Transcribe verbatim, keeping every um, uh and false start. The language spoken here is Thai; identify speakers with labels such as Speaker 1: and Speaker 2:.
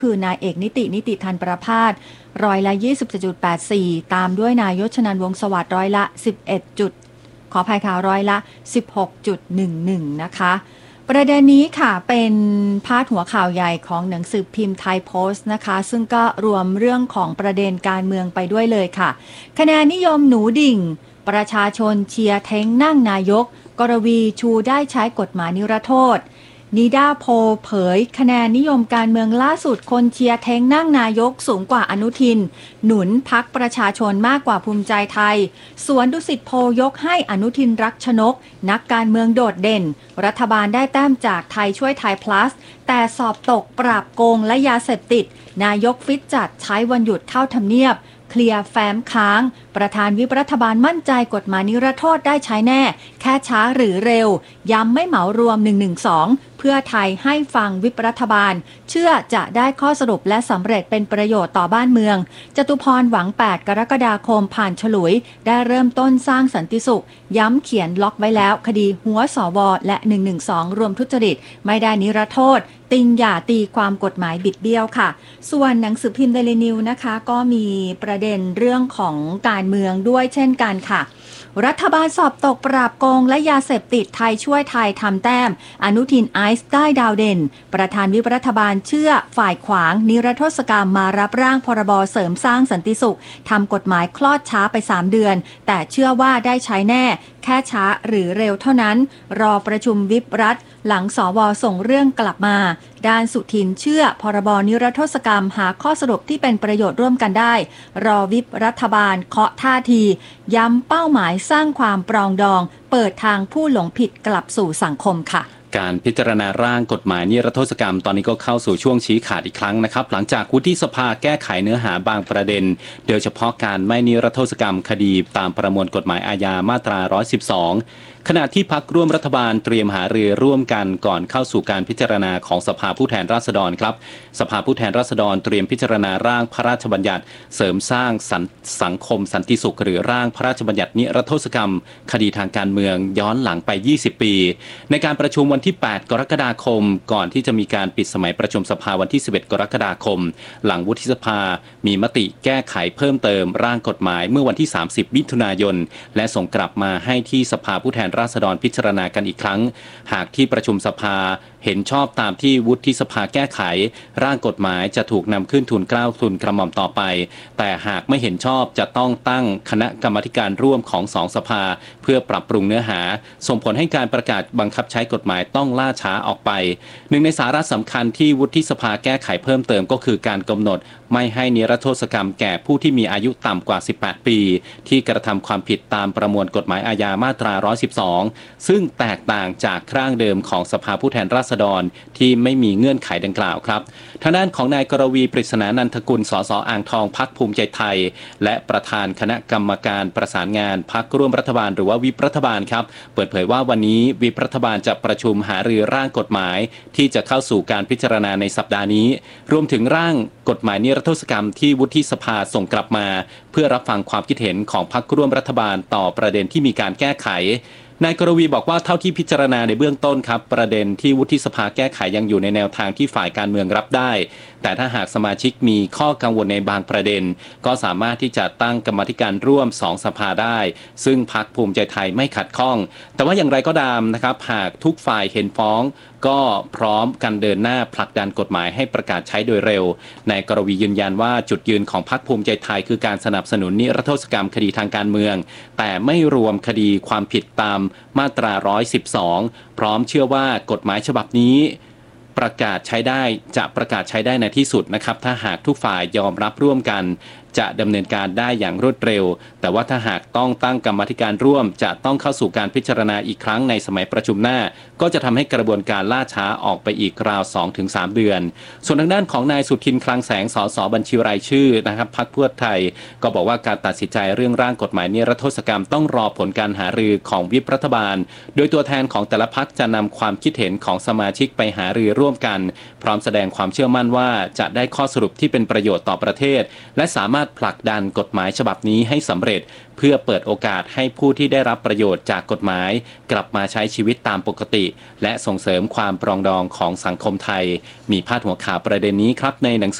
Speaker 1: คือนายเอกนิตินิติธันประภาสร้อยละ ยี่สิบเจ็ดจุดแปดสี่ ตามด้วยนายยศชนันท์วงศ์สวัสดิ์ร้อยละ สิบเอ็ดจุดขออภัยค่ะร้อยละ สิบหกจุดหนึ่งหนึ่ง นะคะประเด็นนี้ค่ะเป็นพาดหัวข่าวใหญ่ของหนังสือพิมพ์ไทยโพสต์นะคะซึ่งก็รวมเรื่องของประเด็นการเมืองไปด้วยเลยค่ะคะแนนนิยมหนูดิ่งประชาชนเชียร์เท้งนั่งนายกกรวีชูได้ใช้กฎหมายนิรโทษนิดาโพลเผยคะแนนนิยมการเมืองล่าสุดคนเชียร์เท้งนั่งนายกสูงกว่าอนุทินหนุนพรรคประชาชนมากกว่าภูมิใจไทยสวนดุสิตโพลยกให้อนุทินรักชนกนักการเมืองโดดเด่นรัฐบาลได้แต้มจากไทยช่วยไทย plus แต่สอบตกปราบโกงและยาเสพติดนายกฟิตจัดใช้วันหยุดเข้าทำเนียบเคลียร์แฟ้มค้างประธานวิปรัฐบาลมั่นใจกฎหมายนิรโทษได้ใช้แน่แค่ช้าหรือเร็วย้ำไม่เหมารวมหนึ่งหนึ่งสองเพื่อไทยให้ฟังวิปรัฐบาลเชื่อจะได้ข้อสรุปและสำเร็จเป็นประโยชน์ต่อบ้านเมืองจตุพรหวังแปดกรกฎาคมผ่านฉลุยได้เริ่มต้นสร้างสันติสุขย้ำเขียนล็อกไว้แล้วคดีหัวสวและหนึ่งหนึ่งสองรวมทุจริตไม่ได้นิรโทษติงอย่าตีความกฎหมายบิดเบี้ยวค่ะส่วนหนังสือพิมพ์เดลินิวนะคะก็มีประเด็นเรื่องของการเมืองด้วยเช่นกันค่ะรัฐบาลสอบตกปราบโกงและยาเสพติดไทยช่วยไทยทำแต้มอนุทินไอซ์ได้ดาวเด่นประธานวิปรัฐบาลเชื่อฝ่ายขวางนิรโทษกรรมมารับร่างพรบเสริมสร้างสันติสุขทำกฎหมายคลอดช้าไปสามเดือนแต่เชื่อว่าได้ใช้แน่แค่ช้าหรือเร็วเท่านั้นรอประชุมวิปรัฐหลังสวส่งเรื่องกลับมาด้านสุทินเชื่อพรบนิรโทษกรรมหาข้อสรุปที่เป็นประโยชน์ร่วมกันได้รอวิปรัฐบาลเคาะท่าทีย้ำเป้าหมายสร้างความปรองดองเปิดทางผู้หลงผิดกลับสู่สังคมค่ะ
Speaker 2: การพิจารณาร่างกฎหมายนิรโทษกรรมตอนนี้ก็เข้าสู่ช่วงชี้ขาดอีกครั้งนะครับหลังจากวุฒิสภาแก้ไขเนื้อหาบางประเด็นโดยเฉพาะการไม่นิรโทษกรรมคดีตามประมวลกฎหมายอาญามาตราหนึ่งร้อยสิบสองขณะที่พรรคร่วมรัฐบาลเตรียมหารือร่วมกันก่อนเข้าสู่การพิจารณาของสภาผู้แทนราษฎรครับสภาผู้แทนราษฎรเตรียมพิจารณาร่างพระราชบัญญัติเสริมสร้างสังคมสันติสุขหรือร่างพระราชบัญญัตินิรโทษกรรมคดีทางการเมืองย้อนหลังไปยี่สิบปีในการประชุมวันที่แปดกรกฎาคมก่อนที่จะมีการปิดสมัยประชุมสภาวันที่สิบเอ็ดกรกฎาคมหลังวุฒิสภามีมติแก้ไขเพิ่มเติมร่างกฎหมายเมื่อวันที่สามสิบมิถุนายนและส่งกลับมาให้ที่สภาผู้แทนราษฎรพิจารณากันอีกครั้งหากที่ประชุมสภาเห็นชอบตามที่วุฒิสภาแก้ไขร่างกฎหมายจะถูกนำขึ้นทูลเกล้าทูลกระหม่อมต่อไปแต่หากไม่เห็นชอบจะต้องตั้งคณะกรรมาการร่วมของสองสภาเพื่อปรับปรุงเนื้อหาส่งผลให้การประกาศบังคับใช้กฎหมายต้องล่าช้าออกไปหนึ่งในสาระสำคัญที่วุฒิสภาแก้ไขเพิ่มเติมก็คือการกำหนดไม่ให้นิรโทษกรรมแก่ผู้ที่มีอายุต่ำกว่าสิบแปดปีที่กระทำความผิดตามประมวลกฎหมายอาญามาตราหนึ่งร้อยสิบสองซึ่งแตกต่างจากร่างเดิมของสภาผู้แทนราษฎรที่ไม่มีเงื่อนไขดังกล่าวครับทางด้านของนายกรวีปริศนานันทกุลสสอ่างทองพรรคภูมิใจไทยและประธานคณะกรรมการประสานงานพรรคร่วมรัฐบาลหรือว่าวิปรัฐบาลครับเปิดเผยว่าวันนี้วิปรัฐบาลจะประชุมหารือร่างกฎหมายที่จะเข้าสู่การพิจารณาในสัปดาห์นี้รวมถึงร่างกฎหมายนิรโทษกรรมที่วุฒิสภาส่งกลับมาเพื่อรับฟังความคิดเห็นของพรรคร่วมรัฐบาลต่อประเด็นที่มีการแก้ไขนายกรวีบอกว่าเท่าที่พิจารณาในเบื้องต้นครับประเด็นที่วุฒิสภาแก้ไขยังอยู่ในแนวทางที่ฝ่ายการเมืองรับได้แต่ถ้าหากสมาชิกมีข้อกังวลในบางประเด็นก็สามารถที่จะตั้งกรรมาธิการร่วมสองสภาได้ซึ่งพรรคภูมิใจไทยไม่ขัดข้องแต่ว่าอย่างไรก็ตามนะครับหากทุกฝ่ายเห็นฟ้องก็พร้อมกันเดินหน้าผลักดันกฎหมายให้ประกาศใช้โดยเร็วนายกรวียืนยันว่าจุดยืนของพรรคภูมิใจไทยคือการสนับสนุนนิรโทษกรรมคดีทางการเมืองแต่ไม่รวมคดีความผิดตามมาตราหนึ่งร้อยสิบสองพร้อมเชื่อว่ากฎหมายฉบับนี้ประกาศใช้ได้จะประกาศใช้ได้ในที่สุดนะครับถ้าหากทุกฝ่ายยอมรับร่วมกันจะดำเนินการได้อย่างรวดเร็วแต่ว่าถ้าหากต้องตั้งกรรมาธิการร่วมจะต้องเข้าสู่การพิจารณาอีกครั้งในสมัยประชุมหน้าก็จะทำให้กระบวนการล่าช้าออกไปอีกราว สองถึงสาม เดือนส่วนทางด้านของนายสุทินคลังแสงสสบัญชีรายชื่อนะครับพรรคเพื่อไทยก็บอกว่าการตัดสินใจเรื่องร่างกฎหมายนิรโทษกรรมต้องรอผลการหารือของวิปรัฐบาลโดยตัวแทนของแต่ละพรรคจะนำความคิดเห็นของสมาชิกไปหารือร่วมกันพร้อมแสดงความเชื่อมั่นว่าจะได้ข้อสรุปที่เป็นประโยชน์ต่อประเทศและสามารถารถผลักดันกฎหมายฉบับนี้ให้สำเร็จเพื่อเปิดโอกาสให้ผู้ที่ได้รับประโยชน์จากกฎหมายกลับมาใช้ชีวิตตามปกติและส่งเสริมความปรองดองของสังคมไทยมีพาดหัวข่าวประเด็นนี้ครับในหนังสือ